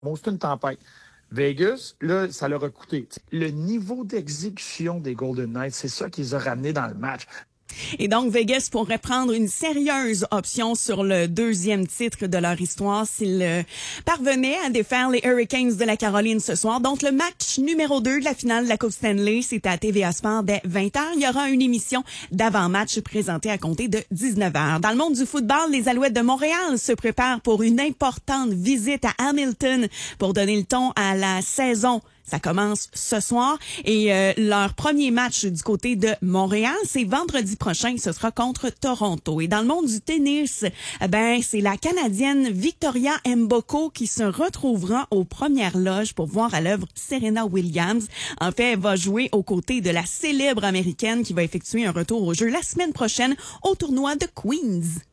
Bon, c'est une tempête. Vegas, là, ça leur a coûté. Le niveau d'exécution des Golden Knights, c'est ça qui les a ramenés dans le match. Et donc, Vegas pourrait prendre une sérieuse option sur le deuxième titre de leur histoire s'ils parvenaient à défaire les Hurricanes de la Caroline ce soir. Donc, le match numéro 2 de la finale de la Coupe Stanley, c'est à TVA Sport dès 20h. Il y aura une émission d'avant-match présentée à compter de 19h. Dans le monde du football, les Alouettes de Montréal se préparent pour une importante visite à Hamilton pour donner le ton à la saison. Ça commence ce soir et leur premier match du côté de Montréal, c'est vendredi prochain, ce sera contre Toronto. Et dans le monde du tennis, c'est la Canadienne Victoria Mboko qui se retrouvera aux premières loges pour voir à l'œuvre Serena Williams. En fait, elle va jouer aux côtés de la célèbre américaine qui va effectuer un retour au jeu la semaine prochaine au tournoi de Queens.